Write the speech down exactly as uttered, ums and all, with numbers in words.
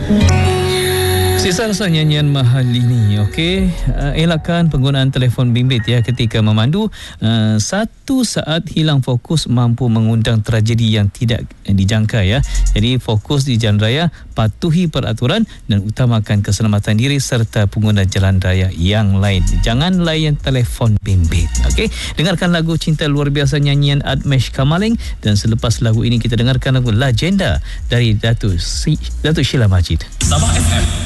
Sisa rasa nyanyian mahal ini, okey. Uh, elakkan penggunaan telefon bimbit ya ketika memandu. Uh, satu saat hilang fokus mampu mengundang tragedi yang tidak dijangka ya. Jadi fokus di jalan raya, patuhi peraturan dan utamakan keselamatan diri serta pengguna jalan raya yang lain. Jangan layan telefon bimbit. Okey. Dengarkan lagu Cinta Luar Biasa nyanyian Admesh Kamaling, dan selepas lagu ini kita dengarkan lagu Legenda dari Datuk si, Datuk Sheila Majid. Sabah F M